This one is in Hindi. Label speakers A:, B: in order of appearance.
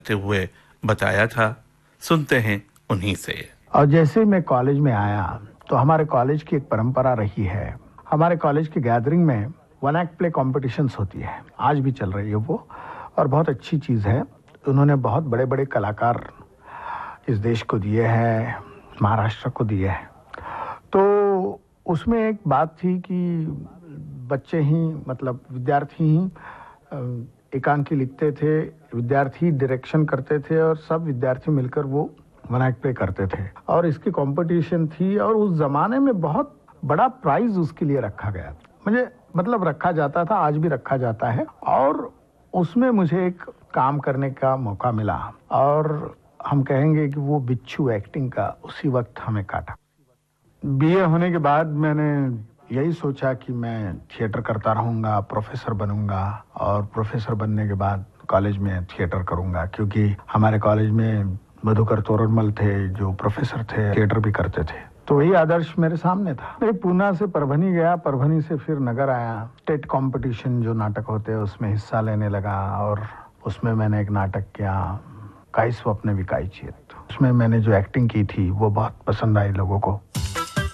A: हुए बताया था। सुनते हैं उन्हीं से।
B: और जैसे मैं कॉलेज में आया तो हमारे कॉलेज की एक परंपरा रही है। हमारे कॉलेज की गैदरिंग में वन एक्ट प्ले कॉम्पिटिशन्स होती है, आज भी चल रही है वो, और बहुत अच्छी चीज़ है। उन्होंने बहुत बड़े बड़े कलाकार इस देश को दिए हैं, महाराष्ट्र को दिए हैं। तो उसमें एक बात थी कि बच्चे ही मतलब विद्यार्थी ही एकांकी लिखते थे, विद्यार्थी डायरेक्शन करते थे और सब विद्यार्थी मिलकर वो वन एक्ट प्ले करते थे। और इसकी कंपटीशन थी और उस जमाने में बहुत बड़ा प्राइज उसके लिए रखा गया, मुझे मतलब रखा जाता था, आज भी रखा जाता है। और उसमें मुझे एक काम करने का मौका मिला और हम कहेंगे कि वो बिच्छू एक्टिंग का उसी वक्त हमें काटा। बीए होने के बाद मैंने यही सोचा कि मैं थिएटर करता रहूँगा, प्रोफेसर बनूंगा और प्रोफेसर बनने के बाद कॉलेज में थिएटर करूँगा, क्योंकि हमारे कॉलेज में मधुकर तोरड़मल थे जो प्रोफेसर थे, थिएटर भी करते थे। तो वही आदर्श मेरे सामने था। मैं पूना से परभनी गया, परभनी से फिर नगर आया। स्टेट कंपटीशन जो नाटक होते हैं उसमें हिस्सा लेने लगा और उसमें मैंने एक नाटक किया, काई स्वप्न विकाई चेत। उसमें मैंने जो एक्टिंग की थी वो बहुत पसंद आई लोगों को।